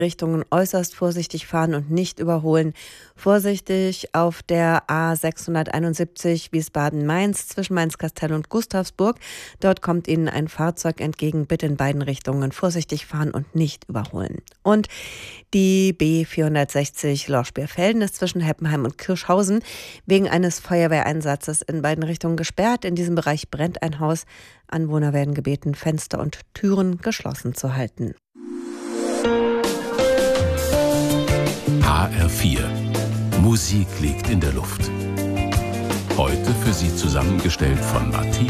Richtungen äußerst vorsichtig fahren und nicht überholen. Vorsichtig auf der A671 Wiesbaden-Mainz zwischen Mainz-Kastell und Gustavsburg. Dort kommt Ihnen ein Fahrzeug entgegen. Bitte in beiden Richtungen vorsichtig fahren und nicht überholen. Und die B460 Lorsch-Bierfelden ist zwischen Heppenheim und Kirschhausen wegen eines Feuerwehreinsatzes in beiden Richtungen gesperrt. In diesem Bereich brennt ein Haus. Anwohner werden gebeten, Fenster und Türen geschlossen zu halten. HR4. Musik liegt in der Luft. Heute für Sie zusammengestellt von Matthias